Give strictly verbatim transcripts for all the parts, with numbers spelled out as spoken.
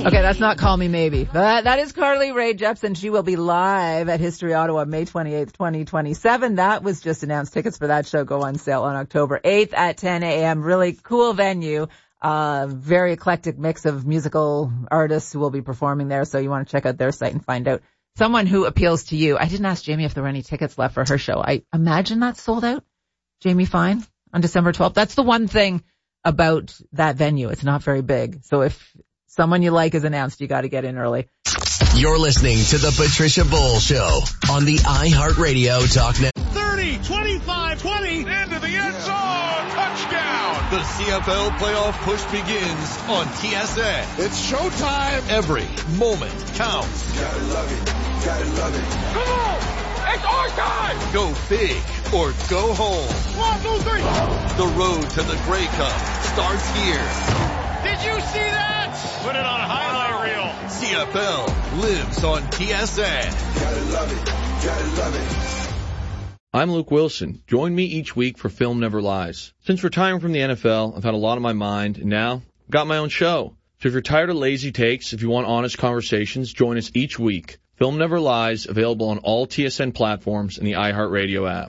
Okay, that's not Call Me Maybe. That, that is Carly Rae Jepsen. She will be live at History Ottawa May twenty-eighth, twenty twenty-seven. That was just announced. Tickets for that show go on sale on October eighth at ten a.m. Really cool venue. Uh, very eclectic mix of musical artists who will be performing there. So you want to check out their site and find out. Someone who appeals to you. I didn't ask Jamie if there were any tickets left for her show. I imagine that's sold out. Jamie Fine on December twelfth. That's the one thing about that venue. It's not very big. So if someone you like is announced, you got to get in early. You're listening to the Patricia Bull Show on the iHeartRadio Talk Network. thirty, twenty-five, twenty, into the end zone, touchdown. The C F L playoff push begins on T S N. It's showtime. Every moment counts. Gotta love it, gotta love it. Come on, it's our time. Go big or go home. One, two, three. The road to the Grey Cup starts here. Did you see that? Put it on a highlight reel. C F L lives on T S N. Gotta love it, gotta love it. I'm Luke Wilson. Join me each week for Film Never Lies. Since retiring from the N F L, I've had a lot on my mind, and now I've got my own show. So if you're tired of lazy takes, if you want honest conversations, join us each week. Film Never Lies, available on all T S N platforms and the iHeartRadio app.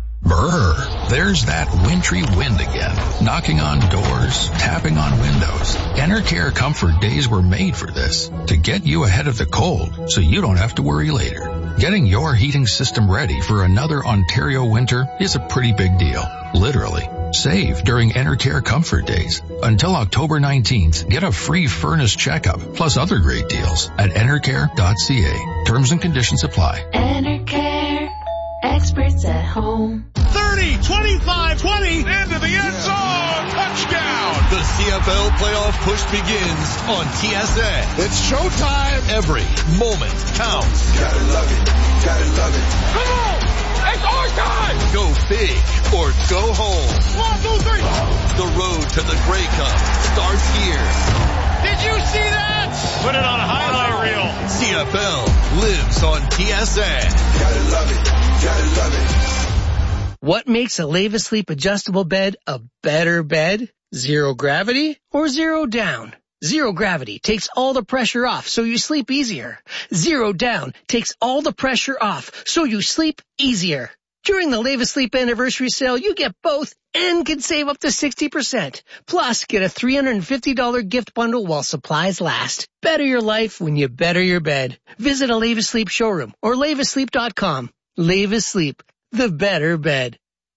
Brr, there's that wintry wind again, knocking on doors, tapping on windows. Enercare Comfort Days were made for this, to get you ahead of the cold so you don't have to worry later. Getting your heating system ready for another Ontario winter is a pretty big deal, literally. Save during Enercare Comfort Days. Until October nineteenth, get a free furnace checkup plus other great deals at enercare dot c a. Terms and conditions apply. Enercare, experts at home. thirty, twenty-five, twenty, into the end zone, touchdown. The C F L playoff push begins on T S N. It's showtime. Every moment counts. Gotta love it, gotta love it. Come on, it's our time. Go big or go home. One, two, three. The road to the Grey Cup starts here. Did you see that? Put it on a highlight reel. C F L lives on T S N. Gotta love it, gotta love it. What makes a Leva Sleep adjustable bed a better bed? Zero gravity or zero down? Zero gravity takes all the pressure off so you sleep easier. Zero down takes all the pressure off so you sleep easier. During the Leva Sleep anniversary sale, you get both and can save up to sixty percent. Plus, get a three hundred fifty dollars gift bundle while supplies last. Better your life when you better your bed. Visit a Leva Sleep showroom or leva sleep dot com. Leva Sleep, the better bed.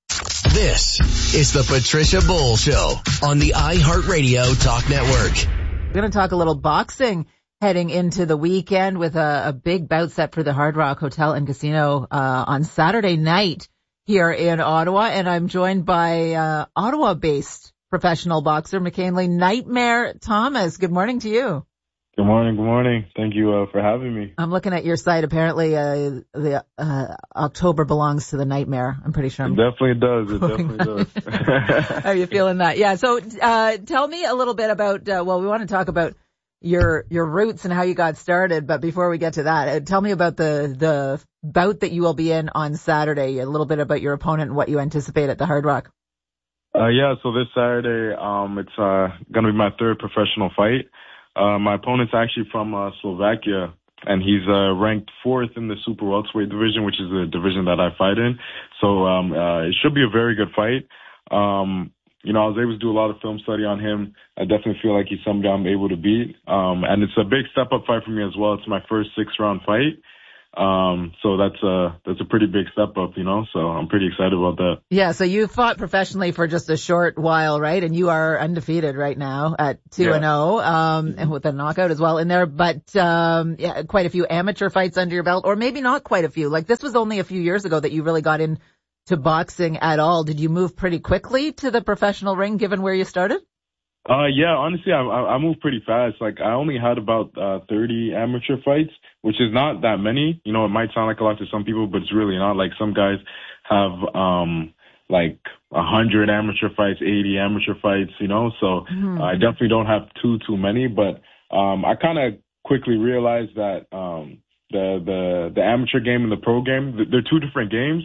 This is the Patricia Bull Show on the iHeartRadio Talk Network. We're going to talk a little boxing heading into the weekend with a, a big bout set for the Hard Rock Hotel and Casino uh, on Saturday night here in Ottawa. And I'm joined by uh, Ottawa-based professional boxer McKinley Nightmare Thomas. Good morning to you. Good morning. Good morning. Thank you uh, for having me. I'm looking at your site. Apparently, uh, the uh, October belongs to the Nightmare. I'm pretty sure. I'm it definitely does. It definitely does. How are you feeling that? Yeah. So, uh, tell me a little bit about. Uh, well, we want to talk about your your roots and how you got started. But before we get to that, uh, tell me about the the bout that you will be in on Saturday. A little bit about your opponent and what you anticipate at the Hard Rock. Uh, yeah. So this Saturday, um, it's uh, going to be my third professional fight. Uh, my opponent's actually from uh, Slovakia, and he's uh, ranked fourth in the super welterweight division, which is the division that I fight in. So um, uh, it should be a very good fight. Um, you know, I was able to do a lot of film study on him. I definitely feel like he's somebody I'm able to beat. Um, and it's a big step-up fight for me as well. It's my first six-round fight. Um, so that's a, that's a pretty big step up, you know, so I'm pretty excited about that. Yeah. So you fought professionally for just a short while, right? And you are undefeated right now at two and oh, um, and with a knockout as well in there, but, um, yeah, quite a few amateur fights under your belt, or maybe not quite a few. Like this was only a few years ago that you really got into boxing at all. Did you move pretty quickly to the professional ring given where you started? Uh, yeah, honestly, I, I moved pretty fast. Like, I only had about, uh, thirty amateur fights, which is not that many. You know, it might sound like a lot to some people, but it's really not. Like, some guys have, um, like a hundred amateur fights, eighty amateur fights, you know, so mm-hmm. I definitely don't have too, too many, but, um, I kind of quickly realized that, um, the, the, the amateur game and the pro game, they're two different games.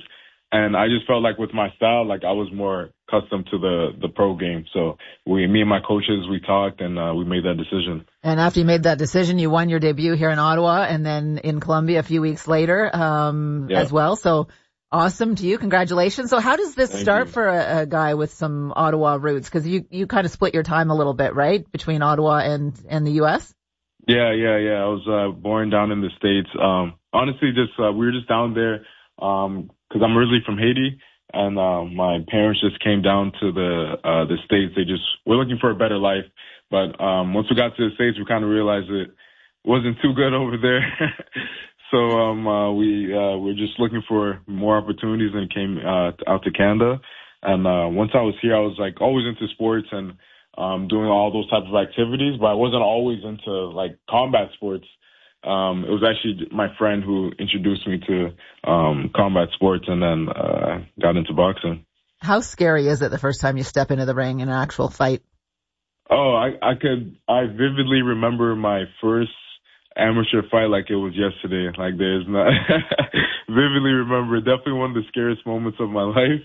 And I just felt like with my style, like I was more accustomed to the, the pro game. So we, me and my coaches, we talked and uh, we made that decision. And after you made that decision, you won your debut here in Ottawa and then in Columbia a few weeks later, um, yeah. as well. So awesome to you. Congratulations. So how does this Thank start you. for a, a guy with some Ottawa roots? Cause you, you kind of split your time a little bit, right? Between Ottawa and, and the U S? Yeah, yeah, yeah. I was, uh, born down in the States. Um, honestly, just, uh, we were just down there, um, cause I'm originally from Haiti and, uh, my parents just came down to the, uh, the States. They just were looking for a better life. But, um, once we got to the States, we kind of realized it wasn't too good over there. So, um, uh, we, uh, we're just looking for more opportunities and came, uh, out to Canada. And, uh, once I was here, I was like always into sports and, um, doing all those types of activities, but I wasn't always into like combat sports. Um, it was actually my friend who introduced me to, um, combat sports and then, uh, got into boxing. How scary is it the first time you step into the ring in an actual fight? Oh, I, I could, I vividly remember my first amateur fight like it was yesterday. Like there's not, vividly remember, definitely one of the scariest moments of my life.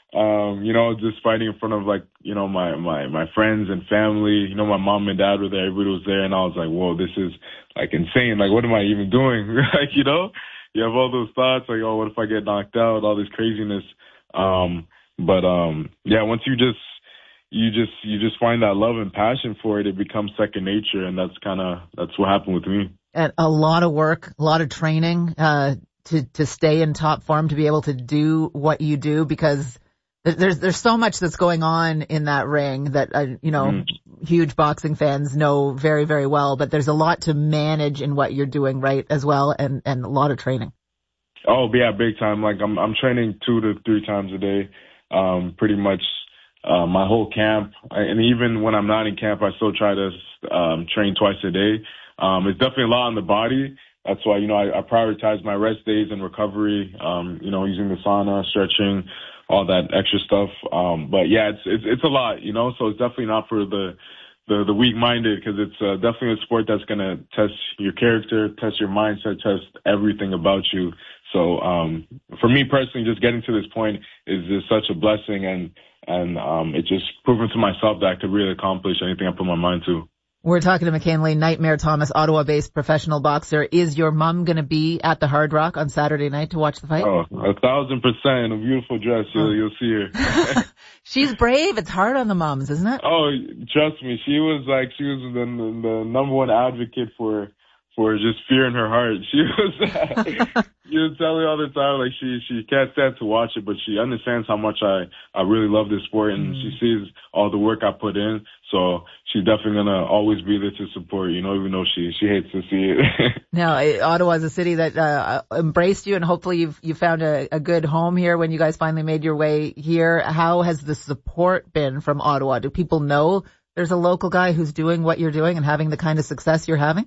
Um, you know, just fighting in front of like, you know, my, my, my friends and family, you know, my mom and dad were there, everybody was there and I was like, whoa, this is like insane. Like, what am I even doing? Like, you know, you have all those thoughts like, oh, what if I get knocked out? All this craziness. Um, but, um, yeah, once you just, you just, you just find that love and passion for it, it becomes second nature. And that's kind of, that's what happened with me. And a lot of work, a lot of training, uh, to, to stay in top form, to be able to do what you do, because There's there's so much that's going on in that ring that, uh, you know, mm. huge boxing fans know very, very well. But there's a lot to manage in what you're doing, right, as well, and, and a lot of training. Oh, yeah, big time. Like, I'm I'm training two to three times a day, um, pretty much uh, my whole camp. And even when I'm not in camp, I still try to um, train twice a day. Um, it's definitely a lot on the body. That's why, you know, I, I prioritize my rest days and recovery, um, you know, using the sauna, stretching, all that extra stuff. Um, but yeah, it's, it's, it's a lot, you know, so it's definitely not for the, the, the weak-minded, because it's uh, definitely a sport that's going to test your character, test your mindset, test everything about you. So, um, for me personally, just getting to this point is just such a blessing, and, and, um, it's just proven to myself that I could really accomplish anything I put my mind to. We're talking to McKinley Nightmare Thomas, Ottawa-based professional boxer. Is your mom going to be at the Hard Rock on Saturday night to watch the fight? Oh, a thousand percent. In a beautiful dress. You'll, oh. you'll see her. She's brave. It's hard on the moms, isn't it? Oh, trust me. She was like, she was the, the number one advocate for, for just fear in her heart. She was, uh, she would tell me all the time, like she, she can't stand to watch it, but she understands how much I, I really love this sport, and mm. she sees all the work I put in. So she's definitely going to always be there to support, you know, even though she, she hates to see it. Now, Ottawa is a city that, uh, embraced you, and hopefully you've, you found a, a good home here when you guys finally made your way here. How has the support been from Ottawa? Do people know there's a local guy who's doing what you're doing and having the kind of success you're having?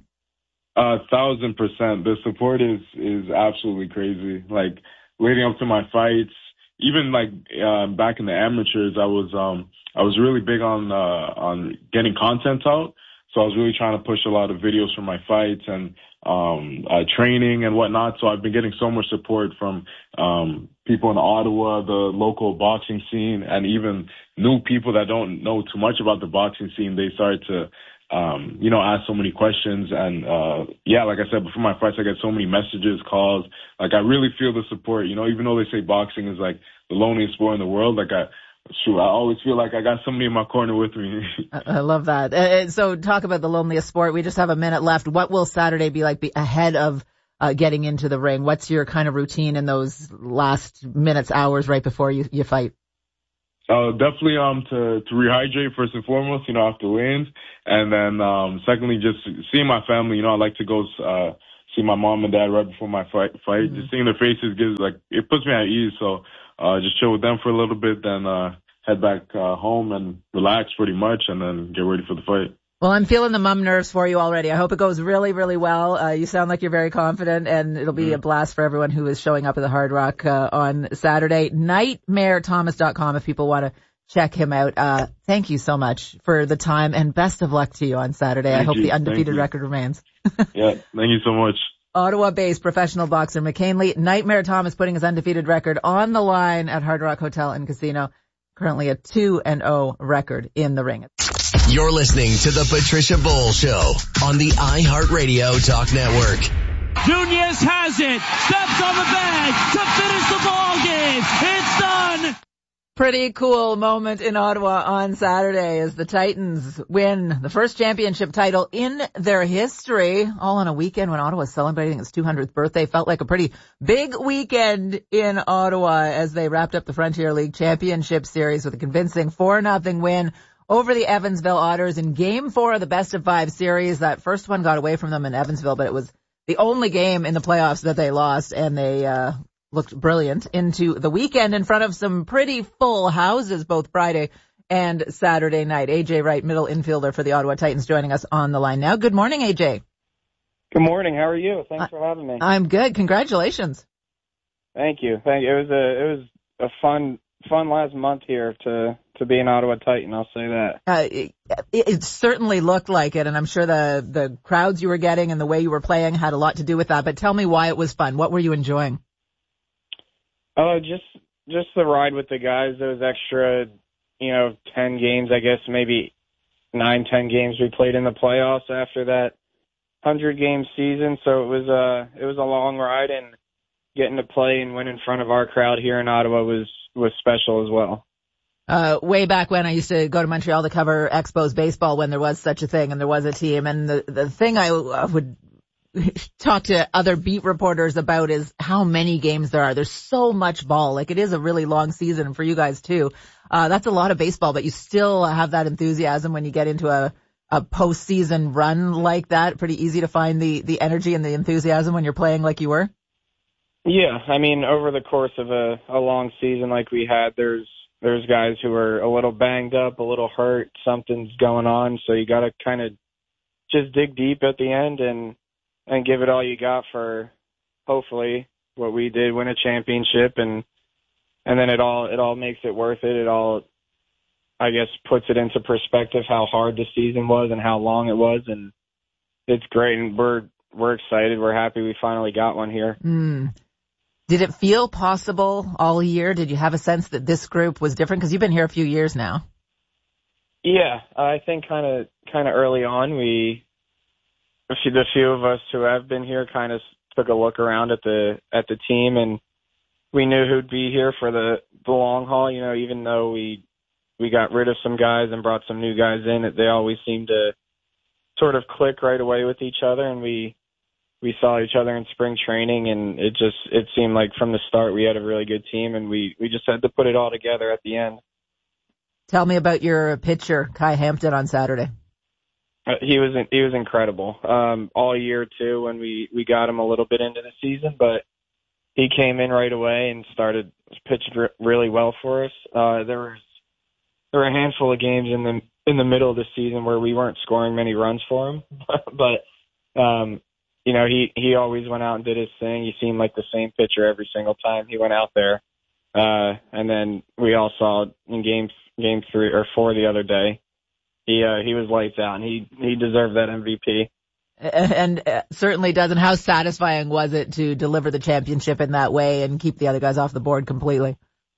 A thousand percent. The support is, is absolutely crazy. Like, leading up to my fights, even like, uh, back in the amateurs, I was, um, I was really big on, uh, on getting content out. So I was really trying to push a lot of videos from my fights and, um, uh, training and whatnot. So I've been getting so much support from, um, people in Ottawa, the local boxing scene, and even new people that don't know too much about the boxing scene. They started to, Um, you know, ask so many questions. And, uh, yeah, like I said, before my fights, I get so many messages, calls. Like, I really feel the support, you know, even though they say boxing is like the loneliest sport in the world. Like, I, shoot, I always feel like I got somebody in my corner with me. I love that. Uh, so talk about the loneliest sport. We just have a minute left. What will Saturday be like be ahead of, uh, getting into the ring? What's your kind of routine in those last minutes, hours right before you, you fight? Uh, definitely, um, to, to rehydrate first and foremost, you know, after wins. And then, um, secondly, just seeing my family, you know, I like to go, uh, see my mom and dad right before my fight, fight. Mm-hmm. Just seeing their faces gives, like, it puts me at ease. So, uh, just chill with them for a little bit, then, uh, head back, uh, home and relax pretty much, and then get ready for the fight. Well, I'm feeling the mum nerves for you already. I hope it goes really, really well. Uh, you sound like you're very confident, and it'll be mm. a blast for everyone who is showing up at the Hard Rock uh, on Saturday. nightmare thomas dot com if people want to check him out. Uh, thank you so much for the time, and best of luck to you on Saturday. Thank I hope you. the undefeated record remains. Yeah, thank you so much. Ottawa-based professional boxer McKinley Nightmare Thomas putting his undefeated record on the line at Hard Rock Hotel and Casino. Currently a two and oh record in the ring. You're listening to the Patricia Bull Show on the iHeartRadio Talk Network. Nunez has it, steps on the bag to finish the ball game. It's done. Pretty cool moment in Ottawa on Saturday as the Titans win the first championship title in their history, all on a weekend when Ottawa was celebrating its two hundredth birthday. Felt like a pretty big weekend in Ottawa as they wrapped up the Frontier League Championship Series with a convincing four nothing win over the Evansville Otters in Game four of the best of five series. That first one got away from them in Evansville, but it was the only game in the playoffs that they lost, and they uh looked brilliant into the weekend in front of some pretty full houses both Friday and Saturday night. A J Wright, middle infielder for the Ottawa Titans, joining us on the line now. Good morning, A J. Good morning. How are you? Thanks for having me. I'm good. Congratulations. Thank you. Thank you. It was a it was a fun fun last month here to to be an Ottawa Titan. I'll say that. Uh, it, it certainly looked like it, and I'm sure the the crowds you were getting and the way you were playing had a lot to do with that. But tell me why it was fun. What were you enjoying? Oh, just just the ride with the guys. Those extra, you know, ten games, I guess, maybe nine, ten games we played in the playoffs after that hundred game season. So it was a it was a long ride, and getting to play and win in front of our crowd here in Ottawa was was special as well. Uh, way back when I used to go to Montreal to cover Expos baseball when there was such a thing and there was a team, and the the thing I, I would talk to other beat reporters about is how many games there are. There's so much ball. Like, it is a really long season for you guys too. Uh, that's a lot of baseball, but you still have that enthusiasm when you get into a, a postseason run like that. Pretty easy to find the, the energy and the enthusiasm when you're playing like you were. Yeah. I mean, over the course of a, a long season like we had, there's, there's guys who are a little banged up, a little hurt, something's going on. So you got to kind of just dig deep at the end and, and give it all you got for, hopefully, what we did, win a championship, and and then it all it all makes it worth it. It all, I guess, puts it into perspective how hard the season was and how long it was, and it's great, and we're we're excited. We're happy we finally got one here. Mm. Did it feel possible all year? Did you have a sense that this group was different? Because you've been here a few years now. Yeah, I think kind of kind of early on we. The few of us who have been here kind of took a look around at the at the team, and we knew who'd be here for the, the long haul. You know, even though we we got rid of some guys and brought some new guys in, they always seemed to sort of click right away with each other, and we we saw each other in spring training, and it just it seemed like from the start we had a really good team, and we we just had to put it all together at the end. Tell me about your pitcher, Kai Hampton, on Saturday. Uh, he was he was incredible um, all year too. When we, we got him a little bit into the season, but he came in right away and started pitching r- really well for us. Uh, there was there were a handful of games in the in the middle of the season where we weren't scoring many runs for him, but um, you know he he always went out and did his thing. He seemed like the same pitcher every single time he went out there. Uh, and then we all saw in game game three or four the other day. He uh, he was lights out, and he, he deserved that M V P. And uh, certainly does. And how satisfying was it to deliver the championship in that way and keep the other guys off the board completely?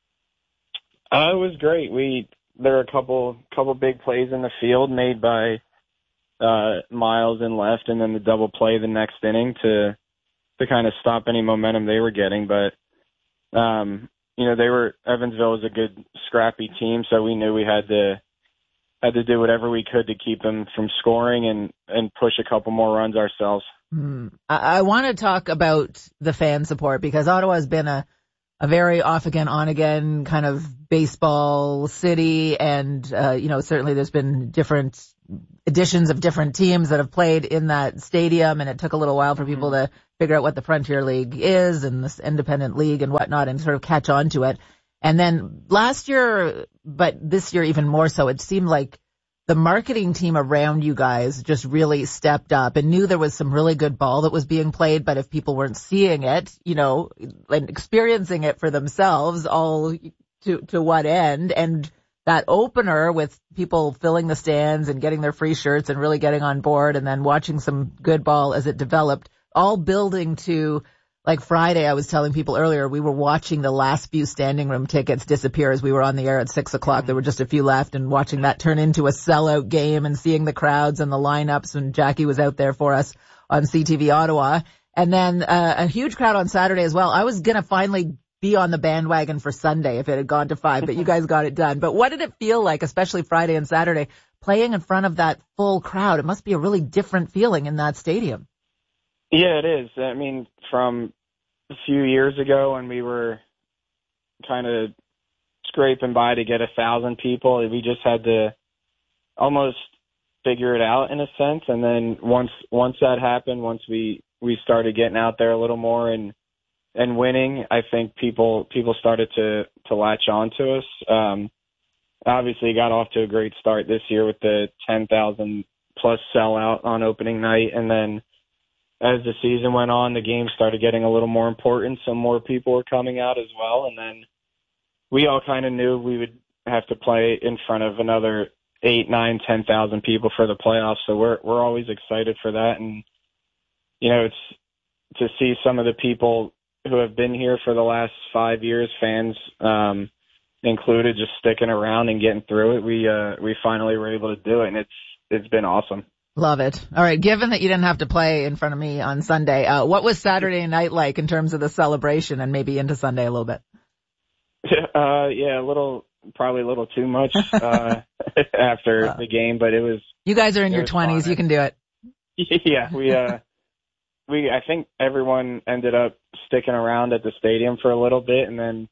Uh, it was great. We there were a couple couple big plays in the field made by uh, Miles in left, and then the double play the next inning to to kind of stop any momentum they were getting. But um, you know, they were Evansville was a good scrappy team, so we knew we had to. had to do whatever we could to keep them from scoring and, and push a couple more runs ourselves. Mm. I, I want to talk about the fan support because Ottawa has been a, a very off again, on again kind of baseball city. And, uh, you know, certainly there's been different editions of different teams that have played in that stadium. And it took a little while for people to figure out what the Frontier League is and this independent league and whatnot and sort of catch on to it. And then last year, but this year even more so, it seemed like the marketing team around you guys just really stepped up and knew there was some really good ball that was being played. But if people weren't seeing it, you know, and experiencing it for themselves, all to, to what end? And that opener with people filling the stands and getting their free shirts and really getting on board and then watching some good ball as it developed all building to, like Friday, I was telling people earlier, we were watching the last few standing room tickets disappear as we were on the air at six o'clock. There were just a few left, and watching that turn into a sellout game and seeing the crowds and the lineups when Jackie was out there for us on C T V Ottawa. And then uh, a huge crowd on Saturday as well. I was going to finally be on the bandwagon for Sunday if it had gone to five, but you guys got it done. But what did it feel like, especially Friday and Saturday, playing in front of that full crowd? It must be a really different feeling in that stadium. Yeah, it is. I mean, from a few years ago when we were kind of scraping by to get a thousand people, we just had to almost figure it out in a sense. And then once once that happened, once we, we started getting out there a little more and and winning, I think people people started to, to latch on to us. Um, obviously, got off to a great start this year with the ten thousand plus sellout on opening night, and then as the season went on, the game started getting a little more important. Some more people were coming out as well. And then we all kind of knew we would have to play in front of another eight, nine, ten thousand people for the playoffs. So we're, we're always excited for that. And, you know, it's to see some of the people who have been here for the last five years, fans, um, included, just sticking around and getting through it. We, uh, we finally were able to do it, and it's, it's been awesome. Love it. All right. Given that you didn't have to play in front of me on Sunday, uh, what was Saturday night like in terms of the celebration and maybe into Sunday a little bit? Uh, yeah, a little, probably a little too much, uh, after uh, the game, but it was. You guys are in your twenties. Fun. You can do it. Yeah. We, uh, we, I think everyone ended up sticking around at the stadium for a little bit, and then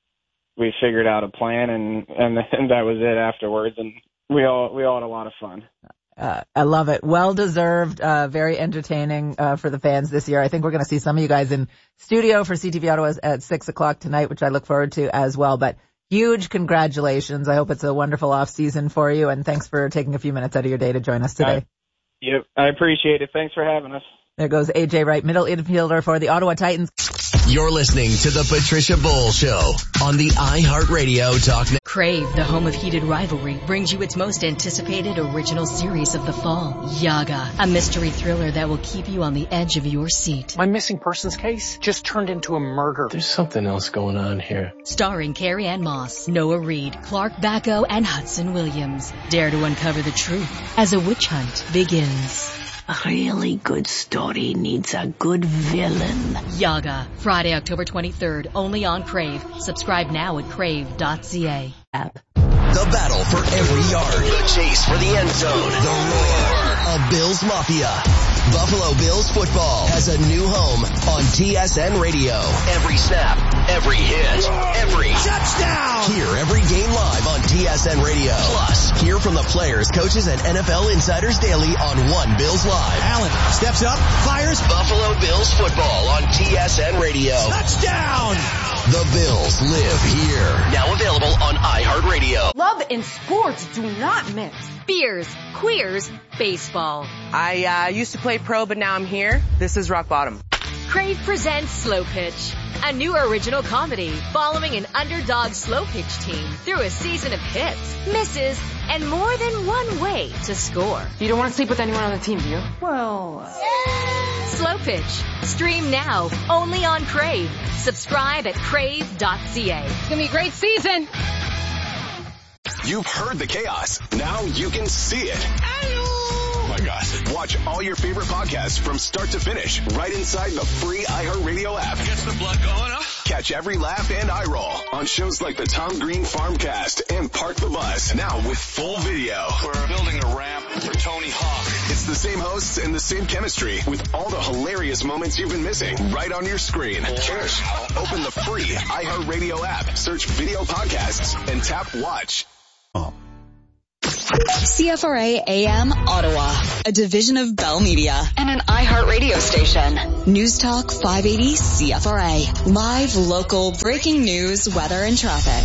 we figured out a plan, and, and, and that was it afterwards. And we all, we all had a lot of fun. Uh, I love it. Well deserved, uh, very entertaining, uh, for the fans this year. I think we're going to see some of you guys in studio for C T V Ottawa at six o'clock tonight, which I look forward to as well. But huge congratulations. I hope it's a wonderful off season for you, and thanks for taking a few minutes out of your day to join us today. Uh, yep. I appreciate it. Thanks for having us. There goes A J Wright, middle infielder for the Ottawa Titans. You're listening to the Patricia Bull Show on the iHeartRadio Talk Network. Crave, the home of heated rivalry, brings you its most anticipated original series of the fall, Yaga, a mystery thriller that will keep you on the edge of your seat. My missing persons case just turned into a murder. There's something else going on here. Starring Carrie Ann Moss, Noah Reid, Clark Bacco, and Hudson Williams. Dare to uncover the truth as a witch hunt begins. A really good story needs a good villain. Yaga, Friday, October twenty-third, only on Crave. Subscribe now at crave dot c a. App. The battle for every yard. The chase for the end zone. The roar of Bills Mafia. Buffalo Bills football has a new home on T S N Radio. Every snap, every hit, every touchdown. Hear every game live on T S N Radio. Plus, hear from the players, coaches, and N F L insiders daily on One Bills Live. Allen steps up, fires. Buffalo Bills football on T S N Radio. Touchdown. The Bills live here. Now available on iHeartRadio. Love and sports do not mix. Beers, queers, baseball. I uh, used to play pro, but now I'm here. This is rock bottom. Crave presents Slow Pitch, a new original comedy following an underdog slow pitch team through a season of hits, misses, and more than one way to score. You don't want to sleep with anyone on the team, do you? Well... Yeah. Slow Pitch. Stream now, only on Crave. Subscribe at crave dot c a. It's going to be a great season. You've heard the chaos. Now you can see it. Oh my gosh. Watch all your favorite podcasts from start to finish right inside the free iHeartRadio app. Gets the blood going, huh? Catch every laugh and eye roll on shows like the Tom Green Farmcast and Park the Bus. Now with full video. We're building a ramp for Tony Hawk. It's the same hosts and the same chemistry with all the hilarious moments you've been missing right on your screen. Cheers. Open the free iHeartRadio app, search video podcasts, and tap watch. C F R A A M Ottawa, a division of Bell Media and an iHeartRadio station. News Talk five eighty C F R A. Live, local, breaking news, weather, and traffic.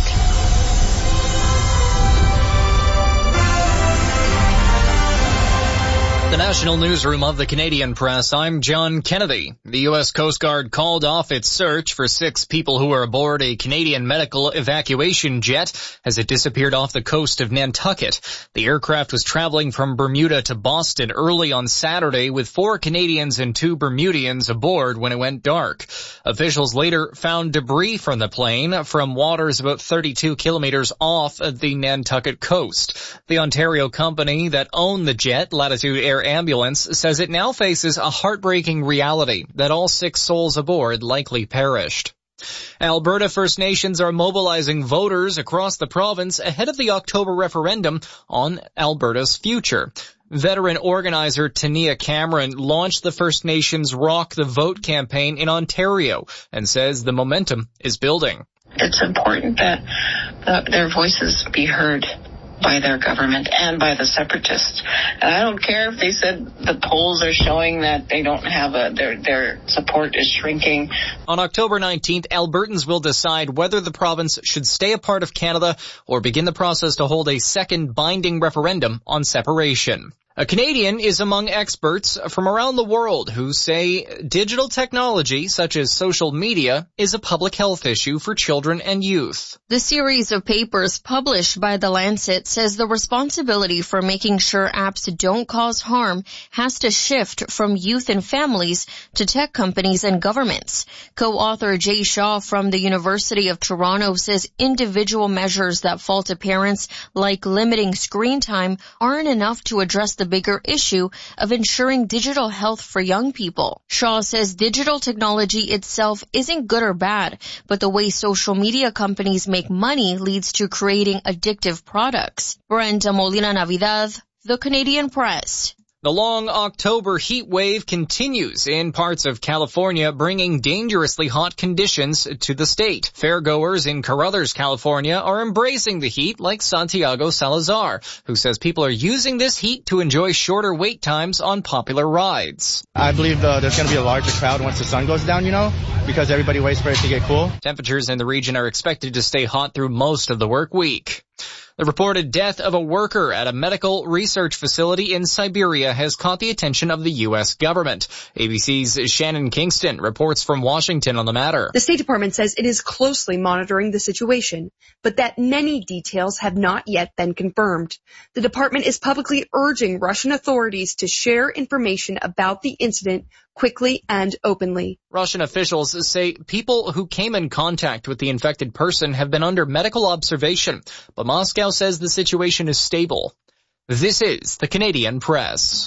the National Newsroom of the Canadian Press, I'm John Kennedy. The U S Coast Guard called off its search for six people who were aboard a Canadian medical evacuation jet as it disappeared off the coast of Nantucket. The aircraft was traveling from Bermuda to Boston early on Saturday with four Canadians and two Bermudians aboard when it went dark. Officials later found debris from the plane from waters about thirty-two kilometers off the Nantucket coast. The Ontario company that owned the jet, Latitude Air Ambulance, says it now faces a heartbreaking reality that all six souls aboard likely perished. Alberta First Nations are mobilizing voters across the province ahead of the October referendum on Alberta's future. Veteran organizer Tania Cameron launched the First Nations Rock the Vote campaign in Ontario and says the momentum is building. It's important that uh, their voices be heard by their government and by the separatists. And I don't care if they said the polls are showing that they don't have a, their, their support is shrinking. On October nineteenth, Albertans will decide whether the province should stay a part of Canada or begin the process to hold a second binding referendum on separation. A Canadian is among experts from around the world who say digital technology, such as social media, is a public health issue for children and youth. The series of papers published by The Lancet says the responsibility for making sure apps don't cause harm has to shift from youth and families to tech companies and governments. Co-author Jay Shaw from the University of Toronto says individual measures that fall to parents, like limiting screen time, aren't enough to address the the bigger issue of ensuring digital health for young people. Shaw says digital technology itself isn't good or bad, but the way social media companies make money leads to creating addictive products. Brenda Molina Navidad, The Canadian Press. The long October heat wave continues in parts of California, bringing dangerously hot conditions to the state. Fairgoers in Carruthers, California are embracing the heat like Santiago Salazar, who says people are using this heat to enjoy shorter wait times on popular rides. I believe uh, there's going to be a larger crowd once the sun goes down, you know, because everybody waits for it to get cool. Temperatures in the region are expected to stay hot through most of the work week. The reported death of a worker at a medical research facility in Siberia has caught the attention of the U S government. A B C's Shannon Kingston reports from Washington on the matter. The State Department says it is closely monitoring the situation, but that many details have not yet been confirmed. The department is publicly urging Russian authorities to share information about the incident quickly and openly. Russian officials say people who came in contact with the infected person have been under medical observation, but Moscow says the situation is stable. This is the Canadian Press.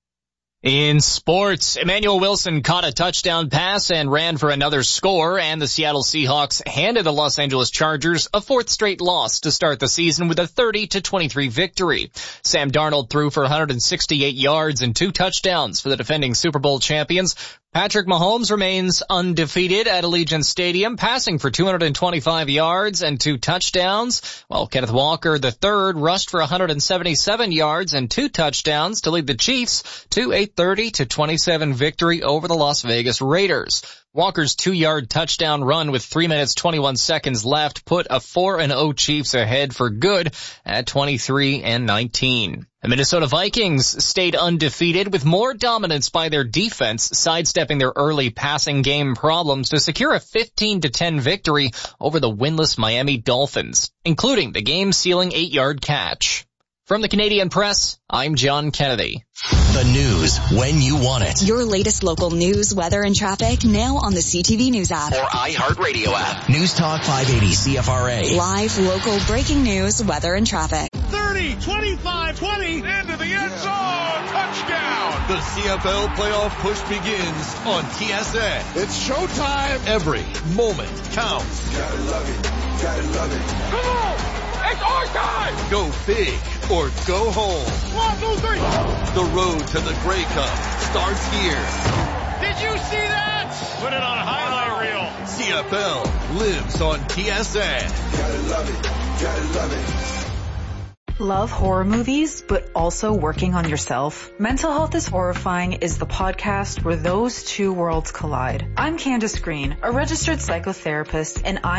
In sports, Emmanuel Wilson caught a touchdown pass and ran for another score, and the Seattle Seahawks handed the Los Angeles Chargers a fourth straight loss to start the season with a thirty to twenty-three victory. Sam Darnold threw for one hundred sixty-eight yards and two touchdowns for the defending Super Bowl champions. Patrick Mahomes remains undefeated at Allegiant Stadium, passing for two hundred twenty-five yards and two touchdowns, while Kenneth Walker the third rushed for one hundred seventy-seven yards and two touchdowns to lead the Chiefs to a thirty to twenty-seven victory over the Las Vegas Raiders. Walker's two-yard touchdown run with three minutes twenty-one seconds left put a four and oh Chiefs ahead for good at twenty-three and nineteen. The Minnesota Vikings stayed undefeated with more dominance by their defense, sidestepping their early passing game problems to secure a fifteen to ten victory over the winless Miami Dolphins, including the game-sealing eight-yard catch. From the Canadian Press, I'm John Kennedy. The news when you want it. Your latest local news, weather, and traffic now on the C T V News app. Or iHeartRadio app. News Talk five eighty C F R A. Live, local, breaking news, weather, and traffic. thirty, twenty-five, twenty, into the end zone. Touchdown. The C F L playoff push begins on T S N. It's showtime. Every moment counts. Gotta love it. Gotta love it. Come on. It's our time! Go big or go home. One, two, three. The road to the Grey Cup starts here. Did you see that? Put it on a highlight reel. C F L lives on T S N. Gotta love it. Gotta love it. Love horror movies, but also working on yourself? Mental Health is Horrifying is the podcast where those two worlds collide. I'm Candace Green, a registered psychotherapist, and I'm